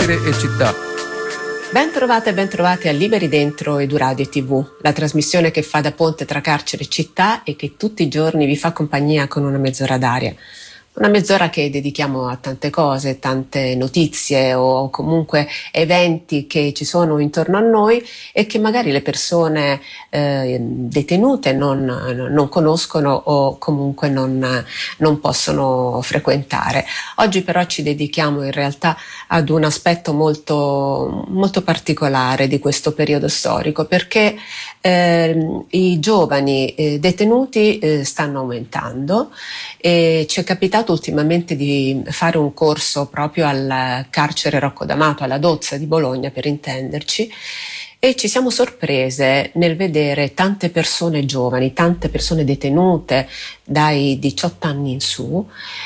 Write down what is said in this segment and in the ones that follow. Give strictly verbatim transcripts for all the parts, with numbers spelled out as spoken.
carcere e città. Ben trovate e ben trovati a Liberi Dentro EduRadio tivù, la trasmissione che fa da ponte tra carcere e città e che tutti i giorni vi fa compagnia con una mezz'ora d'aria. Una mezz'ora che dedichiamo a tante cose, tante notizie o comunque eventi che ci sono intorno a noi e che magari le persone eh, detenute non, non conoscono o comunque non, non possono frequentare. Oggi però ci dedichiamo in realtà ad un aspetto molto, molto particolare di questo periodo storico, perché eh, i giovani eh, detenuti eh, stanno aumentando e ci è capitato ultimamente di fare un corso proprio al carcere Rocco D'Amato, alla Dozza di Bologna per intenderci, e ci siamo sorprese nel vedere tante persone giovani, tante persone detenute dai diciotto anni in su,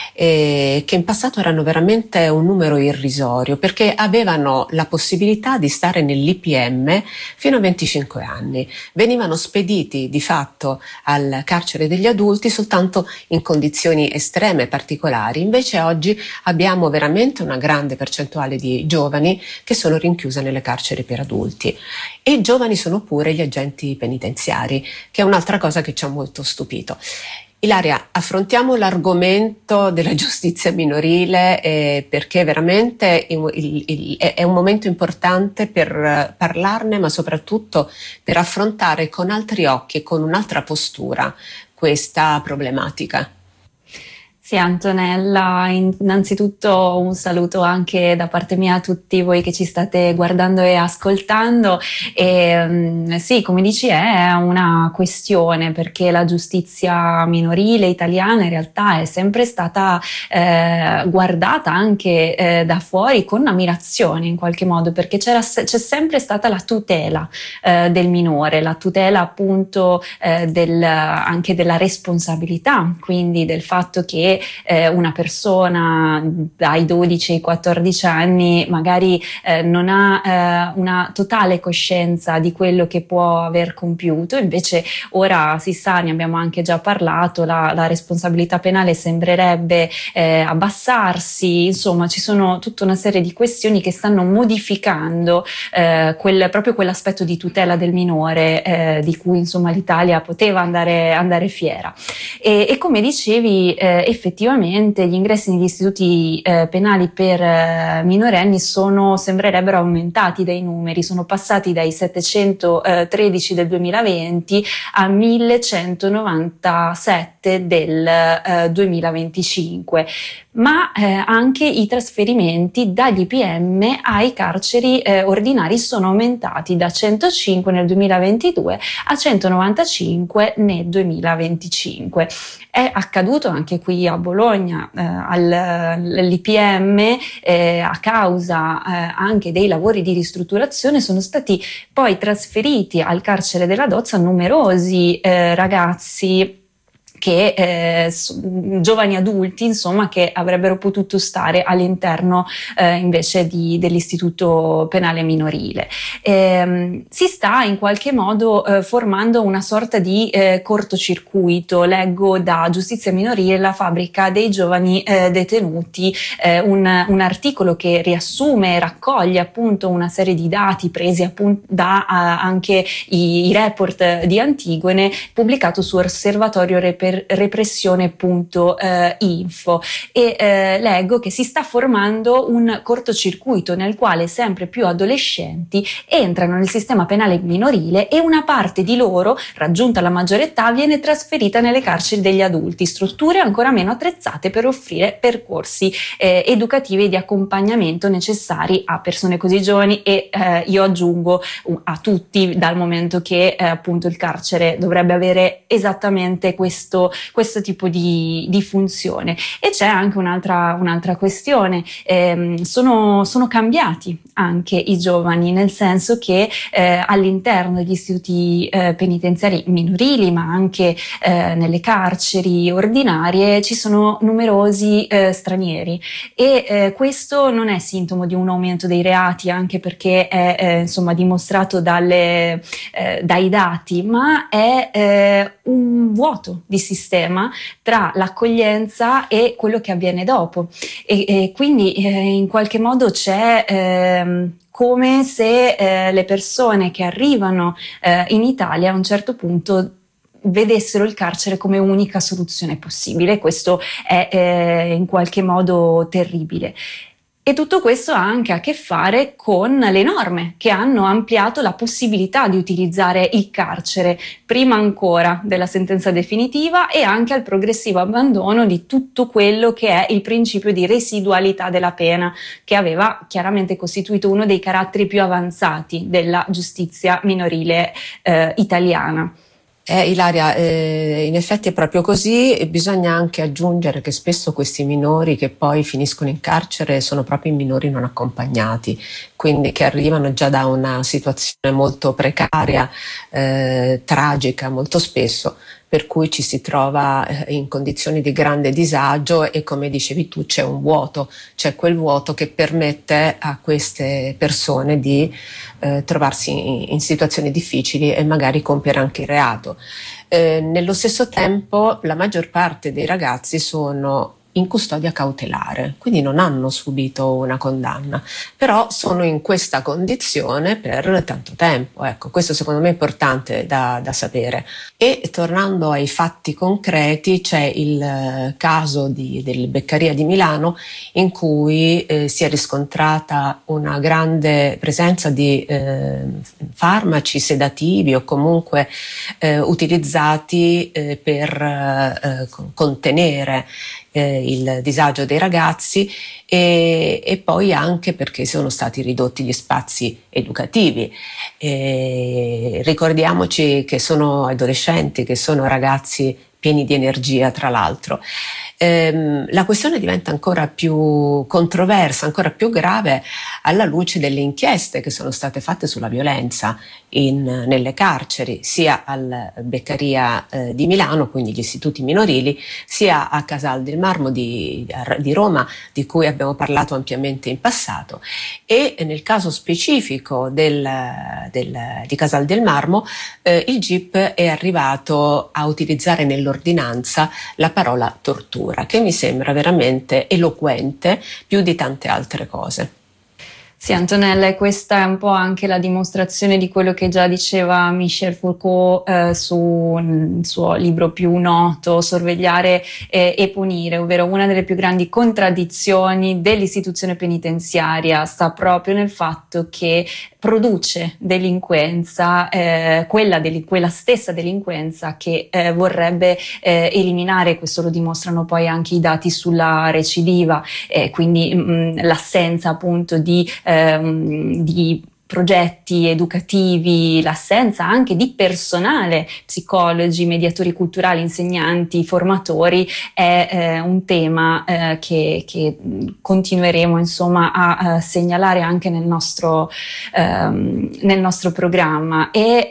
eh, che in passato erano veramente un numero irrisorio perché avevano la possibilità di stare nell'I P M fino a venticinque anni. Venivano spediti di fatto al carcere degli adulti soltanto in condizioni estreme, particolari. Invece oggi abbiamo veramente una grande percentuale di giovani che sono rinchiuse nelle carceri per adulti. E i giovani sono pure gli agenti penitenziari, che è un'altra cosa che ci ha molto stupito. Ilaria, affrontiamo l'argomento della giustizia minorile eh, perché veramente il, il, il, è un momento importante per parlarne, ma soprattutto per affrontare con altri occhi e con un'altra postura questa problematica. Sì, Antonella, innanzitutto un saluto anche da parte mia a tutti voi che ci state guardando e ascoltando. E, sì, come dici, è una questione perché la giustizia minorile italiana in realtà è sempre stata eh, guardata anche eh, da fuori con ammirazione in qualche modo, perché c'era, c'è sempre stata la tutela eh, del minore, la tutela appunto eh, del, anche della responsabilità, quindi del fatto che Eh, una persona dai dodici ai quattordici anni magari eh, non ha eh, una totale coscienza di quello che può aver compiuto, invece ora si sa, ne abbiamo anche già parlato, la, la responsabilità penale sembrerebbe eh, abbassarsi, insomma ci sono tutta una serie di questioni che stanno modificando eh, quel, proprio quell'aspetto di tutela del minore eh, di cui insomma l'Italia poteva andare, andare fiera. E, e come dicevi eh, effettivamente gli ingressi negli istituti eh, penali per eh, minorenni sono, sembrerebbero aumentati dai numeri, sono passati dai settecentotredici del duemilaventi a millecentonovantasette del eh, duemilaventicinque, ma eh, anche i trasferimenti dagli I P M ai carceri eh, ordinari sono aumentati da centocinque nel duemilaventidue a centonovantacinque nel duemilaventicinque. È accaduto anche qui a Bologna eh, all'I P M eh, a causa eh, anche dei lavori di ristrutturazione sono stati poi trasferiti al carcere della Dozza numerosi eh, ragazzi che eh, giovani adulti insomma che avrebbero potuto stare all'interno eh, invece di, dell'istituto penale minorile. Eh, si sta in qualche modo eh, formando una sorta di eh, cortocircuito. Leggo da Giustizia Minorile, la fabbrica dei giovani eh, detenuti, eh, un, un articolo che riassume e raccoglie appunto una serie di dati presi appunto da uh, anche i, i report di Antigone, pubblicato su Osservatorio Reper repressione punto info, e eh, leggo che si sta formando un cortocircuito nel quale sempre più adolescenti entrano nel sistema penale minorile e una parte di loro, raggiunta la maggiore età, viene trasferita nelle carceri degli adulti, strutture ancora meno attrezzate per offrire percorsi eh, educativi e di accompagnamento necessari a persone così giovani e eh, io aggiungo uh, a tutti, dal momento che eh, appunto il carcere dovrebbe avere esattamente questo questo tipo di, di funzione. E c'è anche un'altra, un'altra questione, eh, sono, sono cambiati anche i giovani, nel senso che eh, all'interno degli istituti eh, penitenziari minorili, ma anche eh, nelle carceri ordinarie, ci sono numerosi eh, stranieri e eh, questo non è sintomo di un aumento dei reati, anche perché è eh, insomma dimostrato dalle, eh, dai dati, ma è eh, un vuoto di sistema sistema tra l'accoglienza e quello che avviene dopo. E, e quindi eh, in qualche modo c'è eh, come se eh, le persone che arrivano eh, in Italia a un certo punto vedessero il carcere come unica soluzione possibile. Questo è eh, in qualche modo terribile. E tutto questo ha anche a che fare con le norme che hanno ampliato la possibilità di utilizzare il carcere, prima ancora della sentenza definitiva e anche al progressivo abbandono di tutto quello che è il principio di residualità della pena, che aveva chiaramente costituito uno dei caratteri più avanzati della giustizia minorile eh, italiana. Eh, Ilaria, eh, in effetti è proprio così, e bisogna anche aggiungere che spesso questi minori che poi finiscono in carcere sono proprio i minori non accompagnati, quindi che arrivano già da una situazione molto precaria, eh, tragica molto spesso, per cui ci si trova in condizioni di grande disagio e, come dicevi tu, c'è un vuoto, c'è quel vuoto che permette a queste persone di eh, trovarsi in, in situazioni difficili e magari compiere anche il reato. Eh, nello stesso tempo la maggior parte dei ragazzi sono in custodia cautelare, quindi non hanno subito una condanna, però sono in questa condizione per tanto tempo. Ecco, questo secondo me è importante da, da sapere. E tornando ai fatti concreti, c'è il caso di, del Beccaria di Milano, in cui eh, si è riscontrata una grande presenza di eh, farmaci sedativi o comunque eh, utilizzati eh, per eh, contenere Eh, il disagio dei ragazzi e, e poi anche perché sono stati ridotti gli spazi educativi. E ricordiamoci che sono adolescenti, che sono ragazzi pieni di energia, tra l'altro. Ehm, la questione diventa ancora più controversa, ancora più grave alla luce delle inchieste che sono state fatte sulla violenza in, nelle carceri, sia al Beccaria eh, di Milano, quindi gli istituti minorili, sia a Casal del Marmo di, di Roma, di cui abbiamo parlato ampiamente in passato. E nel caso specifico del, del, di Casal del Marmo, eh, il G I P è arrivato a utilizzare nell'ordinanza la parola tortura, che mi sembra veramente eloquente più di tante altre cose. Sì, Antonella, e questa è un po' anche la dimostrazione di quello che già diceva Michel Foucault eh, sul suo libro più noto, Sorvegliare eh, e punire, ovvero una delle più grandi contraddizioni dell'istituzione penitenziaria sta proprio nel fatto che produce delinquenza, eh, quella, deli- quella stessa delinquenza che eh, vorrebbe eh, eliminare. Questo lo dimostrano poi anche i dati sulla recidiva, eh, quindi mh, l'assenza appunto di Ehm, di progetti educativi, l'assenza anche di personale, psicologi, mediatori culturali, insegnanti, formatori, è eh, un tema eh, che, che continueremo insomma a, a segnalare anche nel nostro, ehm, nel nostro programma. E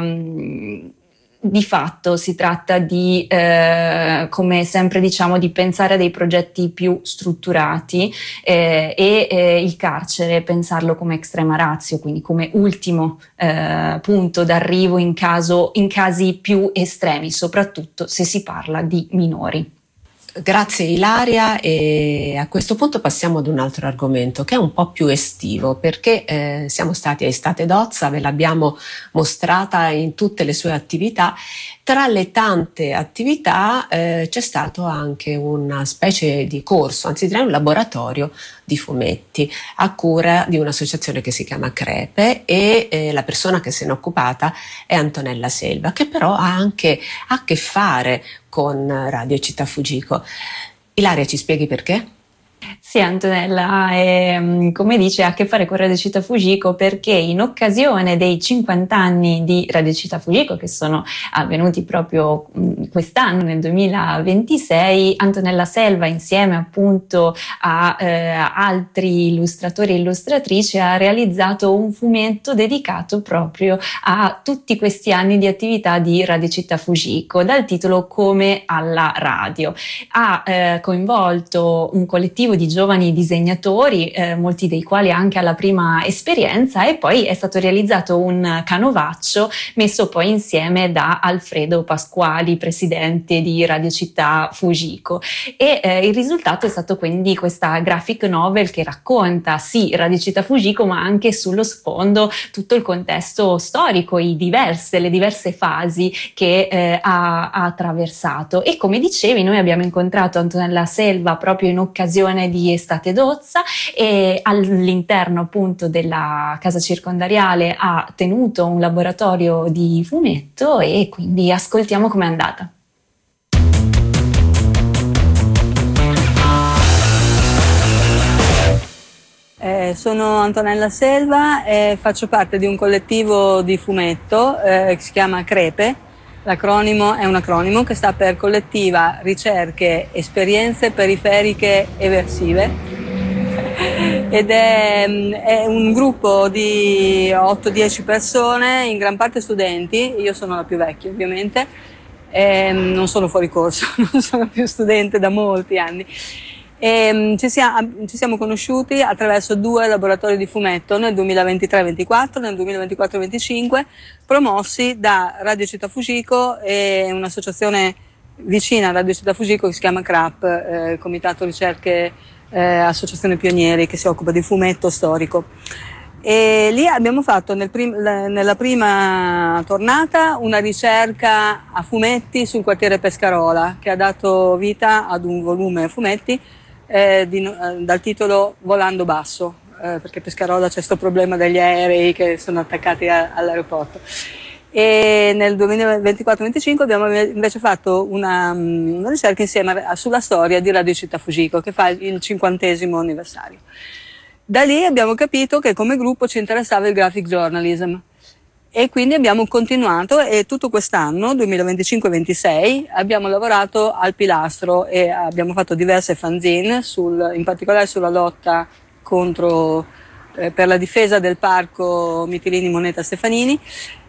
ehm, di fatto si tratta di, eh, come sempre diciamo, di pensare a dei progetti più strutturati eh, e eh, il carcere pensarlo come extrema ratio, quindi come ultimo eh, punto d'arrivo in caso, in casi più estremi, soprattutto se si parla di minori. Grazie Ilaria, e a questo punto passiamo ad un altro argomento che è un po' più estivo, perché eh, siamo stati a Estate Dozza, ve l'abbiamo mostrata in tutte le sue attività. Tra le tante attività eh, c'è stato anche una specie di corso, anzi direi un laboratorio di fumetti a cura di un'associazione che si chiama Crepe, e eh, la persona che se ne è occupata è Antonella Selva, che però ha anche a che fare con Radio Città Fujiko. Ilaria, ci spieghi perché? Sì, Antonella, eh, come dice, ha a che fare con Radio Città Fujiko perché in occasione dei cinquanta anni di Radio Città Fujiko, che sono avvenuti proprio quest'anno, nel duemilaventisei, Antonella Selva, insieme appunto a eh, altri illustratori e illustratrici, ha realizzato un fumetto dedicato proprio a tutti questi anni di attività di Radio Città Fujiko, dal titolo Come alla radio. Ha eh, coinvolto un collettivo di giovani disegnatori, eh, molti dei quali anche alla prima esperienza, e poi è stato realizzato un canovaccio messo poi insieme da Alfredo Pasquali, presidente di Radio Città Fujiko, e eh, il risultato è stato quindi questa graphic novel che racconta sì Radio Città Fujiko, ma anche sullo sfondo tutto il contesto storico, i diverse, le diverse fasi che eh, ha, ha attraversato. E come dicevi, noi abbiamo incontrato Antonella Selva proprio in occasione di Estate Dozza, e all'interno appunto della casa circondariale ha tenuto un laboratorio di fumetto, e quindi ascoltiamo com'è andata. Eh, sono Antonella Selva e faccio parte di un collettivo di fumetto eh, che si chiama CREPE. L'acronimo è un acronimo che sta per Collettiva Ricerche Esperienze Periferiche Eversive, ed è, è un gruppo di otto dieci persone, in gran parte studenti. Io sono la più vecchia ovviamente, e non sono fuori corso, non sono più studente da molti anni. E ci siamo, ci siamo conosciuti attraverso due laboratori di fumetto nel duemilaventitré ventiquattro, nel duemilaventiquattro venticinque, promossi da Radio Città Fujiko e un'associazione vicina a Radio Città Fujiko che si chiama CRAP, eh, Comitato Ricerche eh, Associazione Pionieri, che si occupa di fumetto storico. E lì abbiamo fatto nel prim- nella prima tornata una ricerca a fumetti sul quartiere Pescarola, che ha dato vita ad un volume a fumetti eh, di, eh, dal titolo Volando Basso, eh, perché a Pescarola c'è questo problema degli aerei che sono attaccati a, all'aeroporto. E nel duemilaventiquattro venticinque abbiamo invece fatto una, una ricerca insieme a, sulla storia di Radio Città Fujiko, che fa il cinquantesimo anniversario. Da lì abbiamo capito che come gruppo ci interessava il graphic journalism, e quindi abbiamo continuato, e tutto quest'anno, duemilaventicinque ventisei, abbiamo lavorato al pilastro e abbiamo fatto diverse fanzine, sul, in particolare sulla lotta contro, eh, per la difesa del parco Mitilini Moneta Stefanini,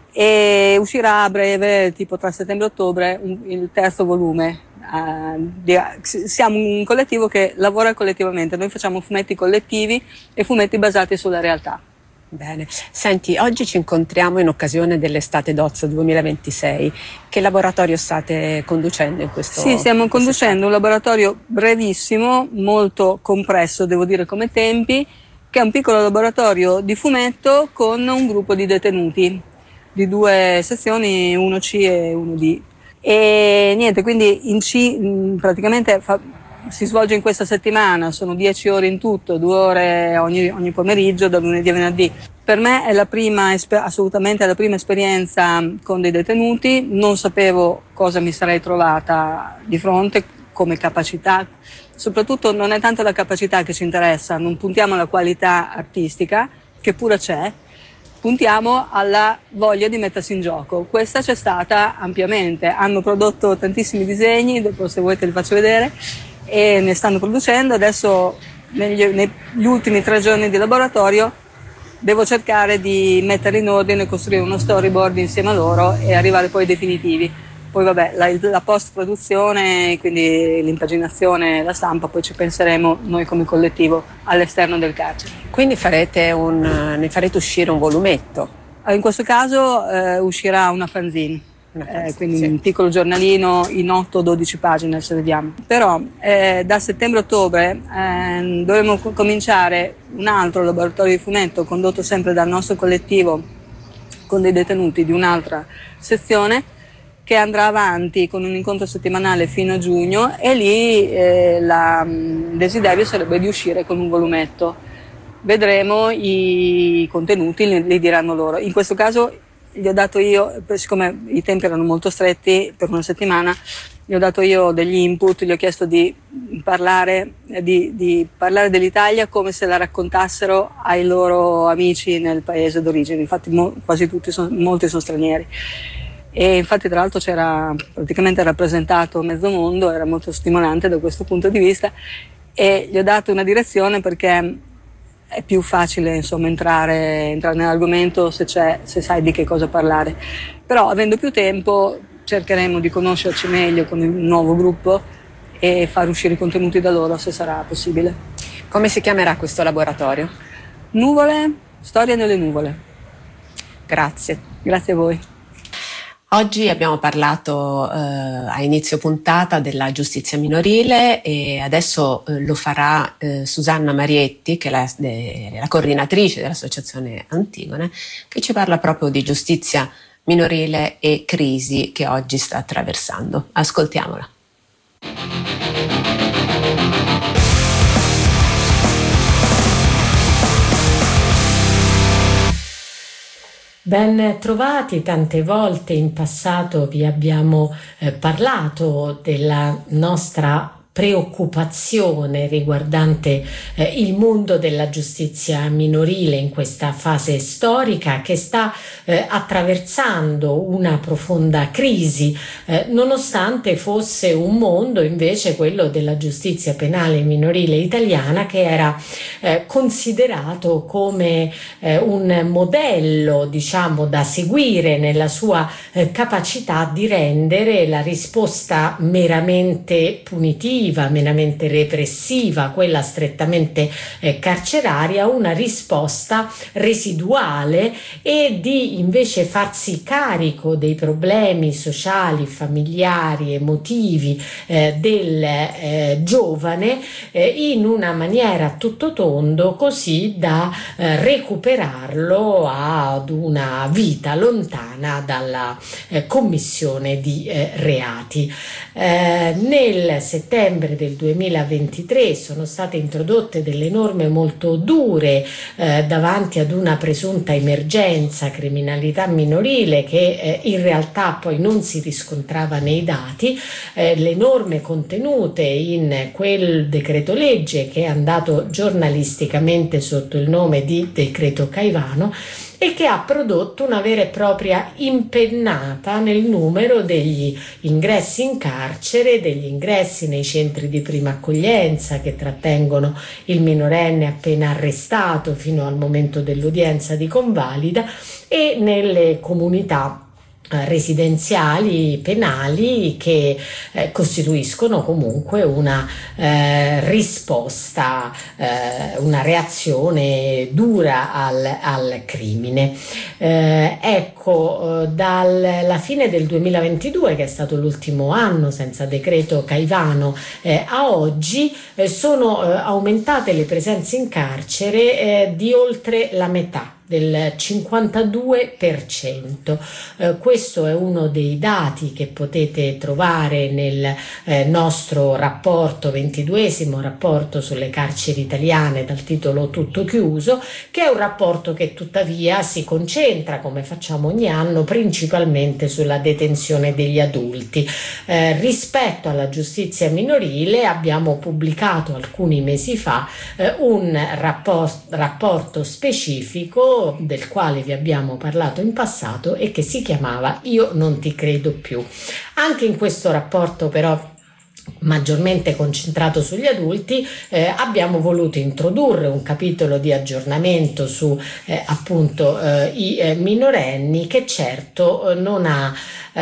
e uscirà a breve, tipo tra settembre e ottobre, un, il terzo volume. Uh, di, siamo un collettivo che lavora collettivamente, noi facciamo fumetti collettivi e fumetti basati sulla realtà. Bene, senti, oggi ci incontriamo in occasione dell'Estate Dozza duemilaventisei. Che laboratorio state conducendo in questo? Sì, stiamo conducendo un laboratorio brevissimo, molto compresso, devo dire, come tempi, che è un piccolo laboratorio di fumetto con un gruppo di detenuti di due sezioni, uno C e uno D. E niente, quindi in C praticamente fa, si svolge in questa settimana, sono dieci ore in tutto, due ore ogni, ogni pomeriggio, da lunedì a venerdì. Per me è la prima, assolutamente la prima esperienza con dei detenuti, non sapevo cosa mi sarei trovata di fronte come capacità, soprattutto non è tanto la capacità che ci interessa, non puntiamo alla qualità artistica, che pure c'è, puntiamo alla voglia di mettersi in gioco. Questa c'è stata ampiamente, hanno prodotto tantissimi disegni, dopo se volete li faccio vedere, e ne stanno producendo. Adesso negli, negli ultimi tre giorni di laboratorio devo cercare di mettere in ordine, costruire uno storyboard insieme a loro e arrivare poi ai definitivi. Poi vabbè, la, la post-produzione, quindi l'impaginazione e la stampa, poi ci penseremo noi come collettivo all'esterno del carcere. Quindi farete un, ne farete uscire un volumetto? In questo caso eh, uscirà una fanzine, una fanzine eh, quindi sì. Un piccolo giornalino in otto dodici pagine, se vediamo. Però eh, da settembre-ottobre eh, dovremo co- cominciare un altro laboratorio di fumetto condotto sempre dal nostro collettivo con dei detenuti di un'altra sezione, che andrà avanti con un incontro settimanale fino a giugno, e lì eh, la, il desiderio sarebbe di uscire con un volumetto. Vedremo i contenuti, li, li diranno loro. In questo caso gli ho dato io, siccome i tempi erano molto stretti per una settimana, gli ho dato io degli input, gli ho chiesto di parlare, di, di parlare dell'Italia come se la raccontassero ai loro amici nel paese d'origine. Infatti mo, quasi tutti, sono, molti sono stranieri. E infatti tra l'altro c'era praticamente rappresentato mezzo mondo, era molto stimolante da questo punto di vista, e gli ho dato una direzione perché è più facile insomma entrare, entrare nell'argomento se, c'è, se sai di che cosa parlare. Però avendo più tempo cercheremo di conoscerci meglio con il nuovo gruppo e far uscire i contenuti da loro se sarà possibile. Come si chiamerà questo laboratorio? Nuvole, storia nelle nuvole. Grazie. Grazie a voi. Oggi abbiamo parlato eh, a inizio puntata della giustizia minorile e adesso eh, lo farà eh, Susanna Marietti, che è la, de, la coordinatrice dell'Associazione Antigone, che ci parla proprio di giustizia minorile e crisi che oggi sta attraversando. Ascoltiamola. Ben trovati, tante volte in passato vi abbiamo eh, parlato della nostra preoccupazione riguardante eh, il mondo della giustizia minorile in questa fase storica che sta eh, attraversando una profonda crisi, eh, nonostante fosse un mondo invece, quello della giustizia penale minorile italiana, che era eh, considerato come eh, un modello, diciamo, da seguire nella sua eh, capacità di rendere la risposta meramente punitiva, meramente repressiva, quella strettamente eh, carceraria, una risposta residuale e di invece farsi carico dei problemi sociali, familiari, emotivi eh, del eh, giovane eh, in una maniera a tutto tondo, così da eh, recuperarlo ad una vita lontana dalla eh, commissione di eh, reati. Eh, nel settembre del duemilaventitré sono state introdotte delle norme molto dure eh, davanti ad una presunta emergenza criminalità minorile che eh, in realtà poi non si riscontrava nei dati. Eh, le norme contenute in quel decreto legge, che è andato giornalisticamente sotto il nome di decreto Caivano, e che ha prodotto una vera e propria impennata nel numero degli ingressi in carcere, degli ingressi nei centri di prima accoglienza che trattengono il minorenne appena arrestato fino al momento dell'udienza di convalida, e nelle comunità residenziali penali che eh, costituiscono comunque una eh, risposta, eh, una reazione dura al, al crimine. Eh, ecco, eh, dalla fine del duemilaventidue, che è stato l'ultimo anno senza decreto Caivano, eh, a oggi eh, sono eh, aumentate le presenze in carcere eh, di oltre la metà, del cinquantadue per cento. Eh, questo è uno dei dati che potete trovare nel eh, nostro rapporto, ventiduesimo rapporto sulle carceri italiane, dal titolo Tutto chiuso, che è un rapporto che tuttavia si concentra, come facciamo ogni anno, principalmente sulla detenzione degli adulti. Eh, rispetto alla giustizia minorile abbiamo pubblicato alcuni mesi fa eh, un rapport- rapporto specifico del quale vi abbiamo parlato in passato e che si chiamava Io non ti credo più. Anche in questo rapporto, però maggiormente concentrato sugli adulti, eh, abbiamo voluto introdurre un capitolo di aggiornamento su eh, appunto eh, i eh, minorenni, che certo eh, non ha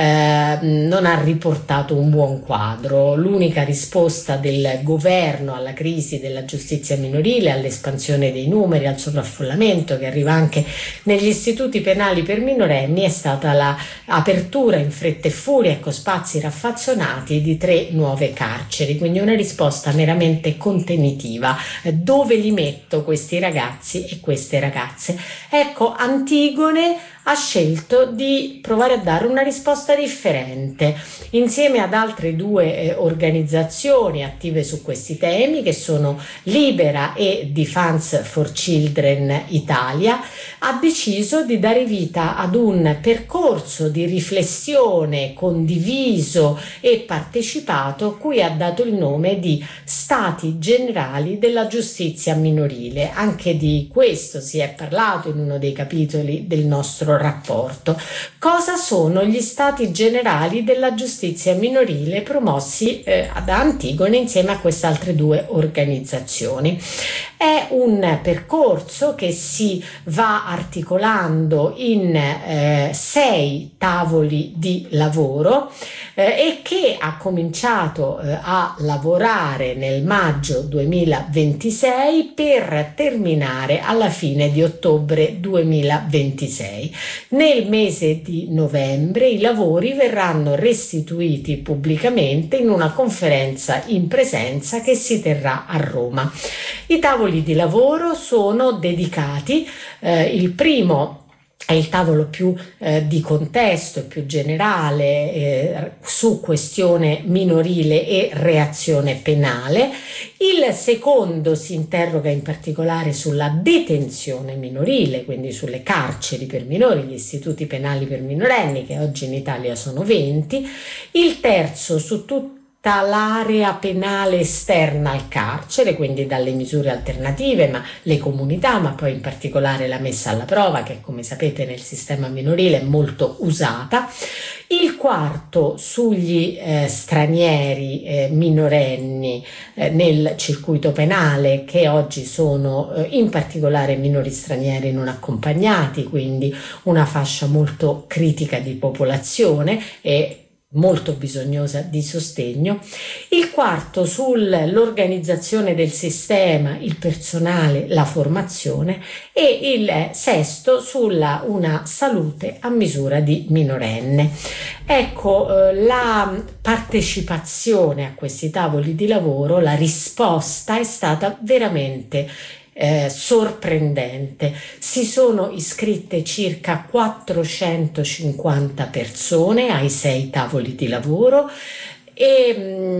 Eh, non ha riportato un buon quadro. L'unica risposta del governo alla crisi della giustizia minorile, all'espansione dei numeri, al sovraffollamento che arriva anche negli istituti penali per minorenni, è stata l'apertura in fretta e furia e con spazi raffazzonati di tre nuove carceri, quindi una risposta meramente contenitiva. Dove li metto questi ragazzi e queste ragazze? Ecco, Antigone ha scelto di provare a dare una risposta differente, insieme ad altre due eh, organizzazioni attive su questi temi, che sono Libera e Defense for Children Italia. Ha deciso di dare vita ad un percorso di riflessione condiviso e partecipato, cui ha dato il nome di Stati Generali della Giustizia Minorile. Anche di questo si è parlato in uno dei capitoli del nostro rapporto. Cosa sono gli Stati Generali della Giustizia Minorile promossi eh, ad Antigone insieme a queste altre due organizzazioni? È un percorso che si va articolando in eh, sei tavoli di lavoro eh, e che ha cominciato eh, a lavorare nel maggio duemilaventisei per terminare alla fine di ottobre duemilaventisei. Nel mese di novembre i lavori verranno restituiti pubblicamente in una conferenza in presenza che si terrà a Roma. I tavoli di lavoro sono dedicati, eh, il primo è il tavolo più eh, di contesto, più generale eh, su questione minorile e reazione penale. Il secondo si interroga in particolare sulla detenzione minorile, quindi sulle carceri per minori, gli istituti penali per minorenni, che oggi in Italia sono venti. Il terzo su tutti l'area penale esterna al carcere, quindi dalle misure alternative, ma le comunità, ma poi in particolare la messa alla prova, che come sapete nel sistema minorile è molto usata. Il quarto sugli eh, stranieri eh, minorenni eh, nel circuito penale, che oggi sono eh, in particolare minori stranieri non accompagnati, quindi una fascia molto critica di popolazione e molto bisognosa di sostegno. Il quarto sull'organizzazione del sistema, il personale, la formazione, e il sesto sulla una salute a misura di minorenne. Ecco, eh, la partecipazione a questi tavoli di lavoro, la risposta è stata veramente Eh, sorprendente. Si sono iscritte circa quattrocentocinquanta persone ai sei tavoli di lavoro e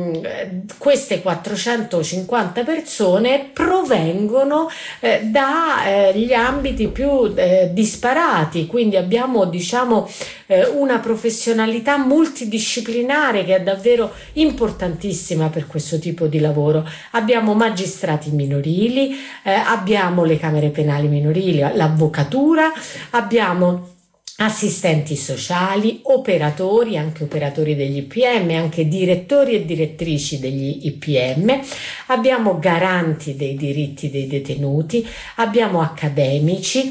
mh, queste quattrocentocinquanta persone provengono eh, dagli eh, ambiti più eh, disparati, quindi abbiamo diciamo eh, una professionalità multidisciplinare che è davvero importantissima per questo tipo di lavoro. Abbiamo magistrati minorili, eh, abbiamo le camere penali minorili, l'avvocatura, abbiamo assistenti sociali, operatori, anche operatori degli I P M, anche direttori e direttrici degli I P M, abbiamo garanti dei diritti dei detenuti, abbiamo accademici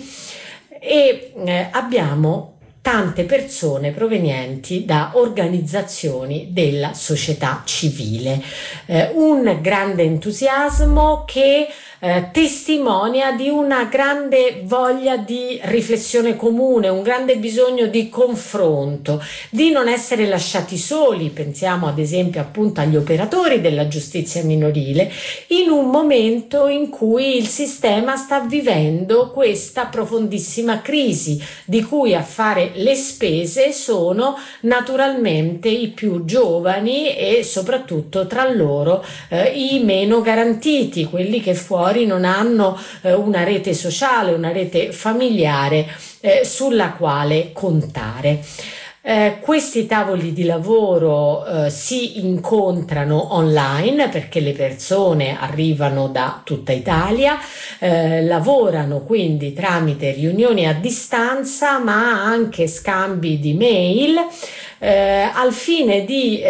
e eh, abbiamo tante persone provenienti da organizzazioni della società civile. Eh, un grande entusiasmo che Eh, testimonia di una grande voglia di riflessione comune, un grande bisogno di confronto, di non essere lasciati soli. Pensiamo ad esempio appunto agli operatori della giustizia minorile, in un momento in cui il sistema sta vivendo questa profondissima crisi, di cui a fare le spese sono naturalmente i più giovani e soprattutto tra loro eh, i meno garantiti, quelli che fuori non hanno eh, una rete sociale, una rete familiare eh, sulla quale contare. Eh, questi tavoli di lavoro eh, si incontrano online perché le persone arrivano da tutta Italia, eh, lavorano quindi tramite riunioni a distanza ma anche scambi di mail eh, al fine di